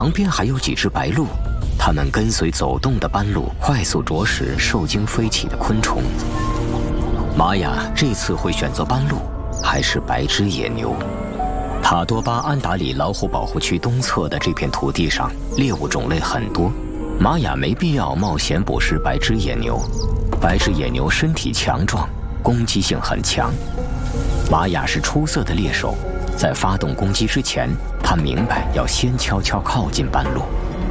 旁边还有几只白鹭，它们跟随走动的斑鹭，快速啄食受惊飞起的昆虫。玛雅这次会选择斑鹭，还是白只野牛？塔多巴安达里老虎保护区东侧的这片土地上，猎物种类很多，玛雅没必要冒险捕食白只野牛。白只野牛身体强壮，攻击性很强。玛雅是出色的猎手，在发动攻击之前，他明白要先悄悄靠近斑鹭。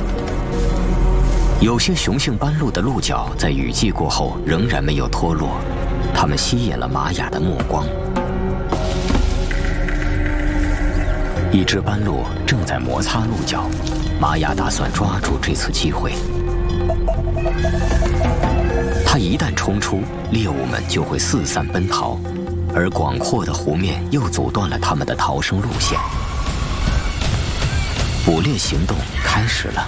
有些雄性斑鹭的鹿角在雨季过后仍然没有脱落，它们吸引了玛雅的目光。一只斑鹭正在摩擦鹿角，玛雅打算抓住这次机会。他一旦冲出，猎物们就会四散奔逃，而广阔的湖面又阻断了他们的逃生路线。捕猎行动开始了。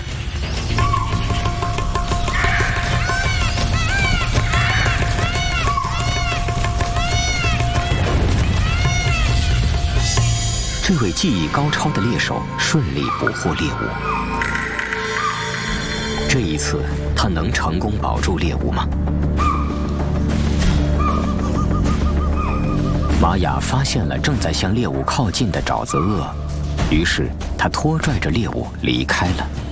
这位技艺高超的猎手顺利捕获猎物。这一次，他能成功保住猎物吗？玛雅发现了正在向猎物靠近的沼泽鳄，于是他拖拽着猎物离开了。